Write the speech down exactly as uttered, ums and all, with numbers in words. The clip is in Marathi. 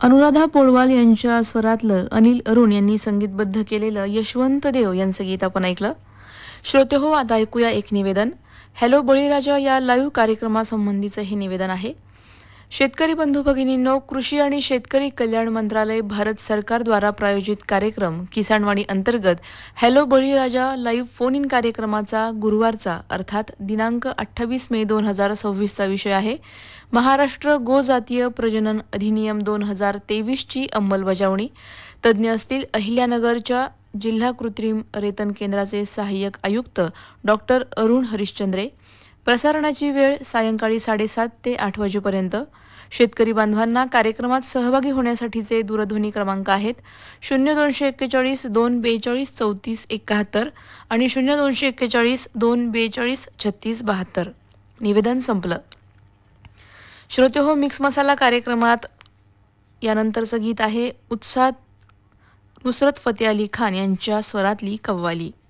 अनुराधा पौडवाल यांच्या स्वरातलं अनिल अरुण यांनी संगीतबद्ध केलेलं यशवंत देव यांचं गीत आपण ऐकलं. श्रोते हो, आता ऐकूया एक निवेदन. हॅलो बळीराजा या लाईव्ह कार्यक्रमासंबंधीचं हे निवेदन आहे. शेतकरी बंधू भगिनींनो, कृषी आणि शेतकरी कल्याण मंत्रालय भारत सरकारद्वारा प्रायोजित कार्यक्रम किसानवाणी अंतर्गत hello Baliraja live phone in कार्यक्रमाचा गुरुवारचा अर्थात दिनांक अठ्ठावीस मे दोन हजार सव्वीसचा विषय आहे महाराष्ट्र गोजातीय प्रजनन अधिनियम दोन हजार तेवीसची अंमलबजावणी. तज्ज्ञ असतील अहिल्यानगरच्या जिल्हा कृत्रिम रेतन केंद्राचे सहाय्यक आयुक्त डॉक्टर अरुण हरिश्चंद्रे. प्रसारणाची वेळ सायंकाळी साडेसात ते आठ वाजेपर्यंत. शेतकरी बांधवांना कार्यक्रमात सहभागी होण्यासाठीचे दूरध्वनी क्रमांक आहेत शून्य दोनशे एक्केचाळीस दोन बेचाळीस चौतीस एकाहत्तर आणि शून्य दोनशे एक्केचाळीस दोन बेचाळीस छत्तीस बहात्तर. निवेदन संपलं. श्रोते हो, मिक्स मसाला कार्यक्रमात यानंतरचं गीत आहे उत्साह नुसरत फतेह अली खान यांच्या स्वरातली कव्वाली.